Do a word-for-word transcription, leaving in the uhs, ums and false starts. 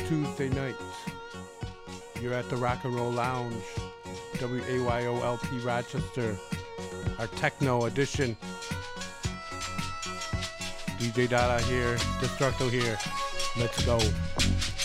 Tuesday nights. You're at the Rock and Roll Lounge, W A Y O L P Rochester, our techno edition. D J Dada here, Destructo here. Let's go.